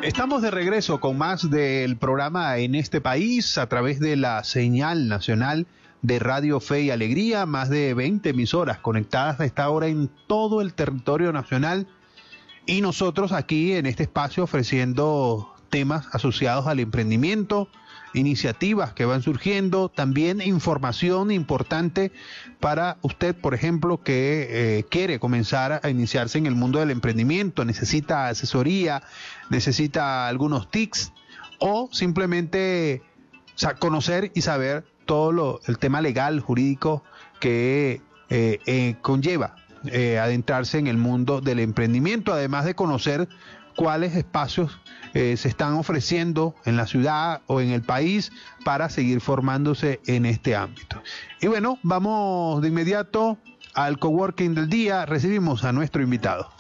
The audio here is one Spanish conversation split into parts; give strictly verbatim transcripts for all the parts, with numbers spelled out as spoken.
Estamos de regreso con más del programa En este país a través de la señal nacional de Radio Fe y Alegría, más de veinte emisoras conectadas a esta hora en todo el territorio nacional y nosotros aquí en este espacio ofreciendo temas asociados al emprendimiento, iniciativas que van surgiendo, también información importante para usted, por ejemplo, que eh, quiere comenzar a iniciarse en el mundo del emprendimiento, necesita asesoría, necesita algunos tips o simplemente o sea, conocer y saber todo lo, el tema legal, jurídico que eh, eh, conlleva eh, adentrarse en el mundo del emprendimiento, además de conocer cuáles espacios eh, se están ofreciendo en la ciudad o en el país para seguir formándose en este ámbito. Y bueno, vamos de inmediato al coworking del día. Recibimos a nuestro invitado.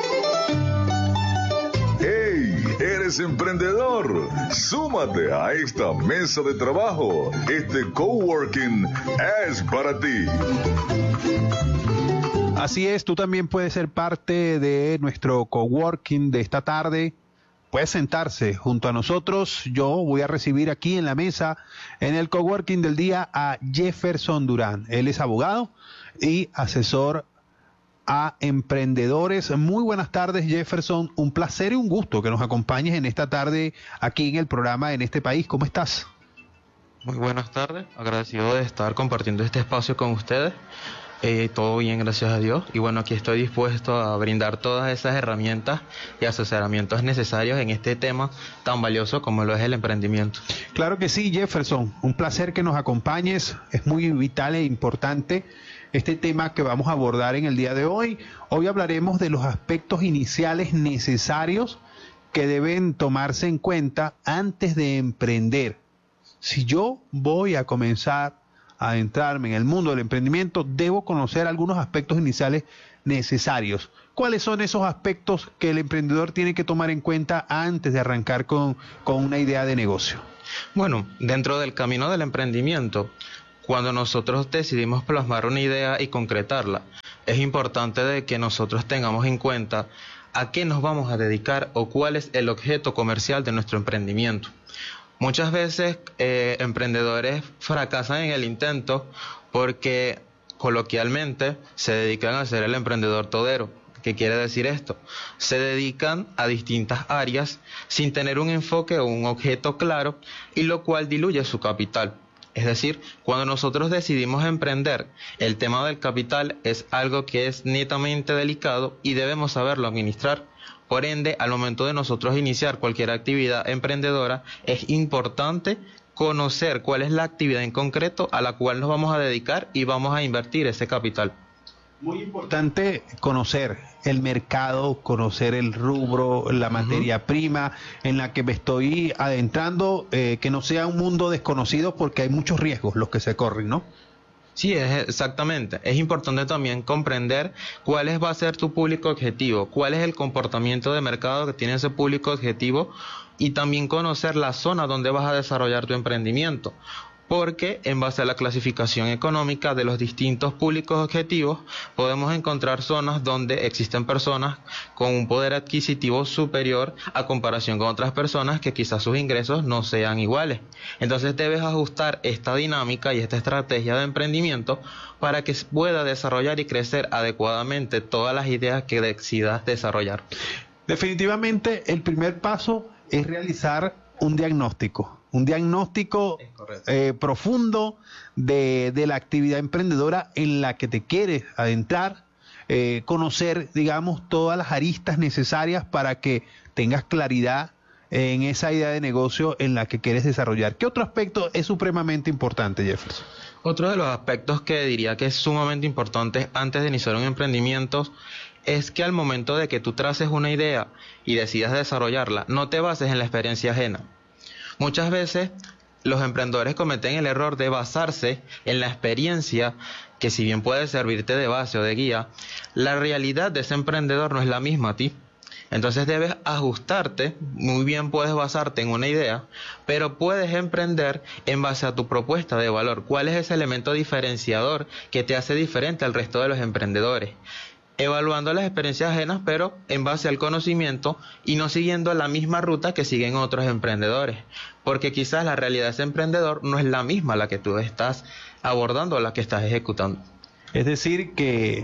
¡Hey! ¿Eres emprendedor? Súmate a esta mesa de trabajo. Este coworking es para ti. Así es, tú también puedes ser parte de nuestro coworking de esta tarde. Puedes sentarse junto a nosotros. Yo voy a recibir aquí en la mesa, en el coworking del día, a Jefferson Durán. Él es abogado y asesor a emprendedores. Muy buenas tardes, Jefferson. Un placer y un gusto que nos acompañes en esta tarde aquí en el programa En este país. ¿Cómo estás? Muy buenas tardes. Agradecido de estar compartiendo este espacio con ustedes. Eh, todo bien, gracias a Dios. Y bueno, aquí estoy dispuesto a brindar todas esas herramientas y asesoramientos necesarios en este tema tan valioso como lo es el emprendimiento. Claro que sí, Jefferson. Un placer que nos acompañes. Es muy vital e importante este tema que vamos a abordar en el día de hoy. Hoy hablaremos de los aspectos iniciales necesarios que deben tomarse en cuenta antes de emprender. Si yo voy a comenzar adentrarme en el mundo del emprendimiento, debo conocer algunos aspectos iniciales necesarios. ¿Cuáles son esos aspectos que el emprendedor tiene que tomar en cuenta antes de arrancar con, con una idea de negocio? Bueno, dentro del camino del emprendimiento, cuando nosotros decidimos plasmar una idea y concretarla, es importante de que nosotros tengamos en cuenta a qué nos vamos a dedicar o cuál es el objeto comercial de nuestro emprendimiento. Muchas veces eh, emprendedores fracasan en el intento porque coloquialmente se dedican a ser el emprendedor todero. ¿Qué quiere decir esto? Se dedican a distintas áreas sin tener un enfoque o un objeto claro, y lo cual diluye su capital. Es decir, cuando nosotros decidimos emprender, el tema del capital es algo que es netamente delicado y debemos saberlo administrar. Por ende, al momento de nosotros iniciar cualquier actividad emprendedora, es importante conocer cuál es la actividad en concreto a la cual nos vamos a dedicar y vamos a invertir ese capital. Muy importante conocer el mercado, conocer el rubro, la materia uh-huh. prima en la que me estoy adentrando, eh, que no sea un mundo desconocido porque hay muchos riesgos los que se corren, ¿no? Sí, es exactamente. Es importante también comprender cuál es, va a ser tu público objetivo, cuál es el comportamiento de mercado que tiene ese público objetivo, y también conocer la zona donde vas a desarrollar tu emprendimiento. Porque en base a la clasificación económica de los distintos públicos objetivos, podemos encontrar zonas donde existen personas con un poder adquisitivo superior a comparación con otras personas que quizás sus ingresos no sean iguales. Entonces debes ajustar esta dinámica y esta estrategia de emprendimiento para que pueda desarrollar y crecer adecuadamente todas las ideas que decidas desarrollar. Definitivamente el primer paso es realizar un diagnóstico. Un diagnóstico eh, profundo de, de la actividad emprendedora en la que te quieres adentrar, eh, conocer, digamos, todas las aristas necesarias para que tengas claridad en esa idea de negocio en la que quieres desarrollar. ¿Qué otro aspecto es supremamente importante, Jefferson? Otro de los aspectos que diría que es sumamente importante antes de iniciar un emprendimiento es que al momento de que tú traces una idea y decidas desarrollarla, no te bases en la experiencia ajena. Muchas veces los emprendedores cometen el error de basarse en la experiencia, que si bien puede servirte de base o de guía, la realidad de ese emprendedor no es la misma a ti. Entonces debes ajustarte, muy bien puedes basarte en una idea, pero puedes emprender en base a tu propuesta de valor. ¿Cuál es ese elemento diferenciador que te hace diferente al resto de los emprendedores? evaluando las experiencias ajenas, pero en base al conocimiento y no siguiendo la misma ruta que siguen otros emprendedores, porque quizás la realidad de ese emprendedor no es la misma a la que tú estás abordando o la que estás ejecutando. Es decir, que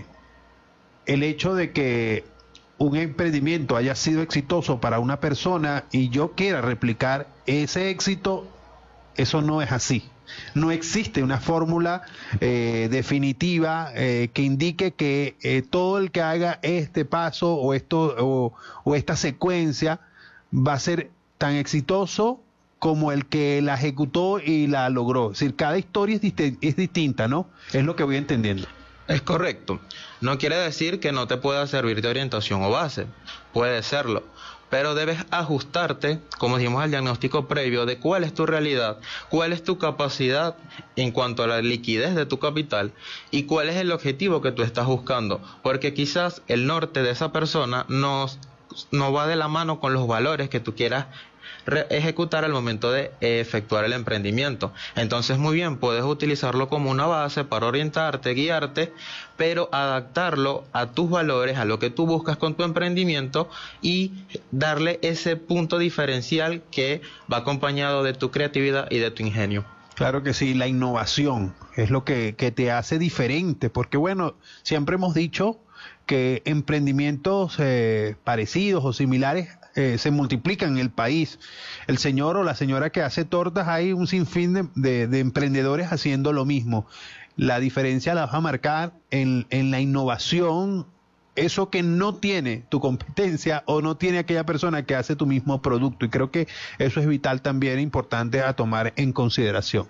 el hecho de que un emprendimiento haya sido exitoso para una persona y yo quiera replicar ese éxito, eso no es así. No existe una fórmula eh, definitiva eh, que indique que eh, todo el que haga este paso o esto o, o esta secuencia va a ser tan exitoso como el que la ejecutó y la logró. Es decir, cada historia es, dist- es distinta, ¿no? Es lo que voy entendiendo. Es correcto. No quiere decir que no te pueda servir de orientación o base. Puede serlo. Pero debes ajustarte, como dijimos, al diagnóstico previo de cuál es tu realidad, cuál es tu capacidad en cuanto a la liquidez de tu capital y cuál es el objetivo que tú estás buscando. Porque quizás el norte de esa persona no, no va de la mano con los valores que tú quieras ejecutar al momento de efectuar el emprendimiento. Entonces, muy bien, puedes utilizarlo como una base para orientarte, guiarte, pero adaptarlo a tus valores, a lo que tú buscas con tu emprendimiento y darle ese punto diferencial que va acompañado de tu creatividad y de tu ingenio. Claro que sí, la innovación es lo que, que te hace diferente, porque bueno, siempre hemos dicho que emprendimientos eh, parecidos o similares eh, se multiplican en el país. El señor o la señora que hace tortas, hay un sinfín de, de, de emprendedores haciendo lo mismo. La diferencia la vas a marcar en, en la innovación, eso que no tiene tu competencia o no tiene aquella persona que hace tu mismo producto. Y creo que eso es vital también, importante a tomar en consideración.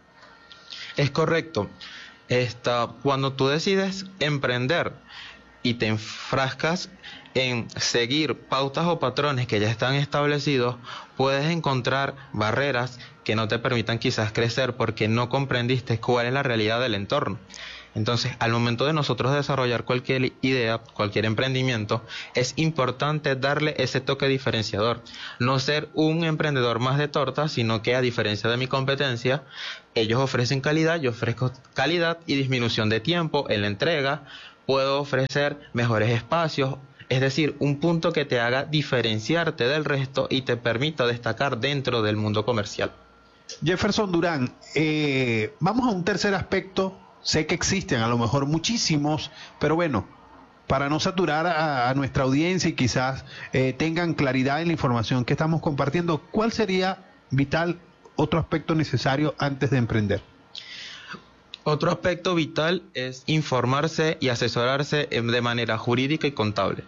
Es correcto. Esta, cuando tú decides emprender y te enfrascas en seguir pautas o patrones que ya están establecidos, puedes encontrar barreras que no te permitan quizás crecer porque no comprendiste cuál es la realidad del entorno. Entonces, al momento de nosotros desarrollar cualquier idea, cualquier emprendimiento, es importante darle ese toque diferenciador. No ser un emprendedor más de tortas, sino que a diferencia de mi competencia, ellos ofrecen calidad, yo ofrezco calidad y disminución de tiempo en la entrega. Puedo ofrecer mejores espacios, es decir, un punto que te haga diferenciarte del resto y te permita destacar dentro del mundo comercial. Jefferson Durán, eh, vamos a un tercer aspecto. Sé que existen a lo mejor muchísimos, pero bueno, para no saturar a, a nuestra audiencia y quizás eh, tengan claridad en la información que estamos compartiendo, ¿cuál sería vital otro aspecto necesario antes de emprender? Otro aspecto vital es informarse y asesorarse de manera jurídica y contable.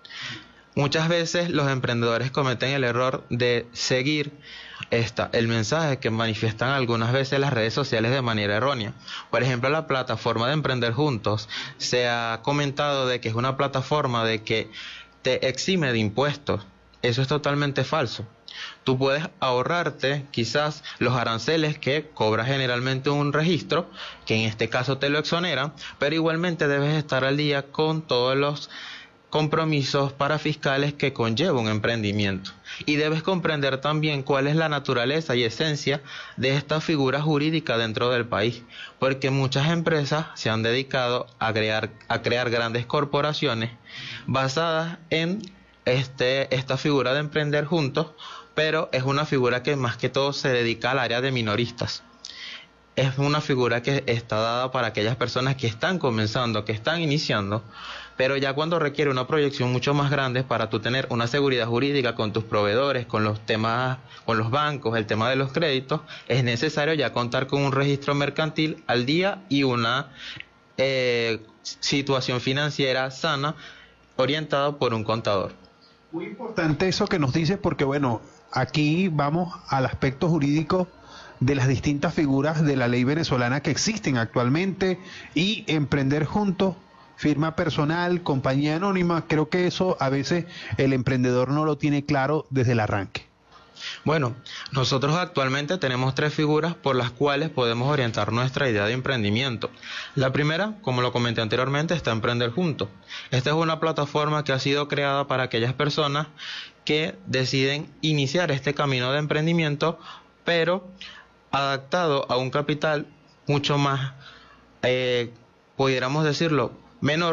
Muchas veces los emprendedores cometen el error de seguir esta, el mensaje que manifiestan algunas veces las redes sociales de manera errónea. Por ejemplo, la plataforma de Emprender Juntos se ha comentado de que es una plataforma de que te exime de impuestos. Eso es totalmente falso. Tú puedes ahorrarte quizás los aranceles que cobra generalmente un registro, que en este caso te lo exonera, pero igualmente debes estar al día con todos los compromisos parafiscales que conlleva un emprendimiento. Y debes comprender también cuál es la naturaleza y esencia de esta figura jurídica dentro del país, porque muchas empresas se han dedicado a crear, a crear grandes corporaciones basadas en este, esta figura de emprender juntos, pero es una figura que más que todo se dedica al área de minoristas. Es una figura que está dada para aquellas personas que están comenzando, que están iniciando, pero ya cuando requiere una proyección mucho más grande para tú tener una seguridad jurídica con tus proveedores, con los temas, con los bancos, el tema de los créditos, es necesario ya contar con un registro mercantil al día y una eh, situación financiera sana orientada por un contador. Muy importante eso que nos dices, porque bueno, aquí vamos al aspecto jurídico de las distintas figuras de la ley venezolana que existen actualmente y emprender juntos, firma personal, compañía anónima. Creo que eso a veces el emprendedor no lo tiene claro desde el arranque. Bueno, nosotros actualmente tenemos tres figuras por las cuales podemos orientar nuestra idea de emprendimiento. La primera, como lo comenté anteriormente, está Emprender Juntos. Esta es una plataforma que ha sido creada para aquellas personas que deciden iniciar este camino de emprendimiento, pero adaptado a un capital mucho más, eh, pudiéramos decirlo, menor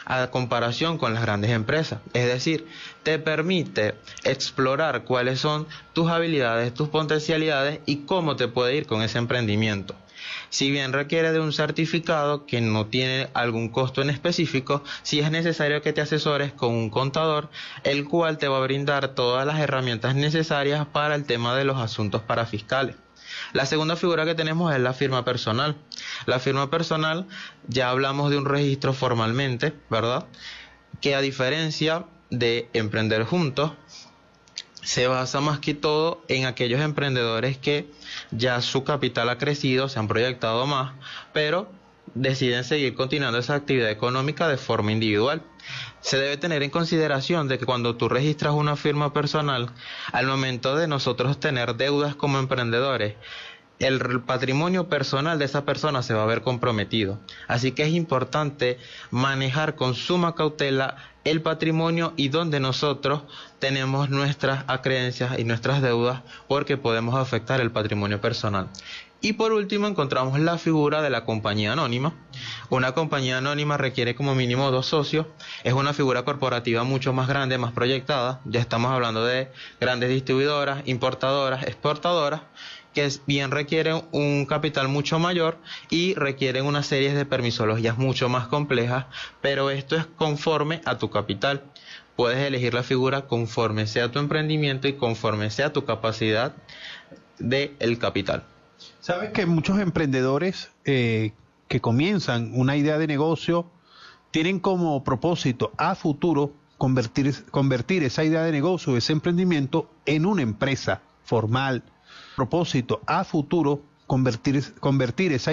a comparación con las grandes empresas. Es decir, te permite explorar cuáles son tus habilidades, tus potencialidades y cómo te puede ir con ese emprendimiento. Si bien requiere de un certificado que no tiene algún costo en específico, sí es necesario que te asesores con un contador, el cual te va a brindar todas las herramientas necesarias para el tema de los asuntos parafiscales. La segunda figura que tenemos es la firma personal. La firma personal, ya hablamos de un registro formalmente, ¿verdad? Que a diferencia de emprender juntos, se basa más que todo en aquellos emprendedores que ya su capital ha crecido, se han proyectado más, pero deciden seguir continuando esa actividad económica de forma individual. Se debe tener en consideración de que cuando tú registras una firma personal, al momento de nosotros tener deudas como emprendedores, el patrimonio personal de esa persona se va a ver comprometido. Así que es importante manejar con suma cautela el patrimonio y donde nosotros tenemos nuestras acreencias y nuestras deudas, porque podemos afectar el patrimonio personal. Y por último encontramos la figura de la compañía anónima. Una compañía anónima requiere como mínimo dos socios. Es una figura corporativa mucho más grande, más proyectada. Ya estamos hablando de grandes distribuidoras, importadoras, exportadoras, que bien requieren un capital mucho mayor y requieren una serie de permisologías mucho más complejas, pero esto es conforme a tu capital. Puedes elegir la figura conforme sea tu emprendimiento y conforme sea tu capacidad del capital. Sabes que muchos emprendedores eh, que comienzan una idea de negocio tienen como propósito a futuro convertir, convertir esa idea de negocio, ese emprendimiento, en una empresa formal. Propósito a futuro convertir, convertir esa